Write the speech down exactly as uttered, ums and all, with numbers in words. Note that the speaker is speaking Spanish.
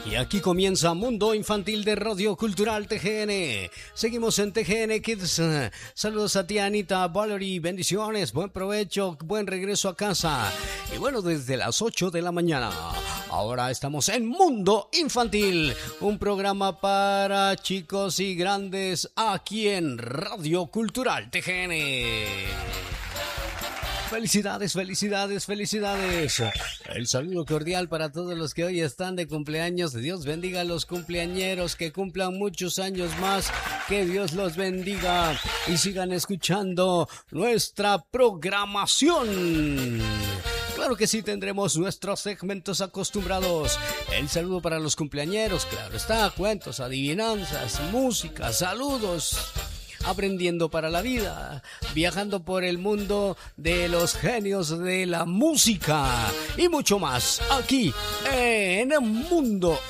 Y aquí comienza Mundo Infantil de Radio Cultural T G N. Seguimos en T G N Kids. Saludos a ti, Anita, Valerie, bendiciones, buen provecho, buen regreso a casa. Y bueno, desde las ocho de la mañana, ahora estamos en Mundo Infantil, un programa para chicos y grandes aquí en Radio Cultural T G N. Felicidades, felicidades, felicidades. El saludo cordial para todos los que hoy están de cumpleaños. Dios bendiga a los cumpleañeros, que cumplan muchos años más. Que Dios los bendiga y sigan escuchando nuestra programación. Claro que sí, tendremos nuestros segmentos acostumbrados. El saludo para los cumpleañeros, claro está, cuentos, adivinanzas, música, saludos. Aprendiendo para la vida, viajando por el mundo de los genios de la música y mucho más aquí en el Mundo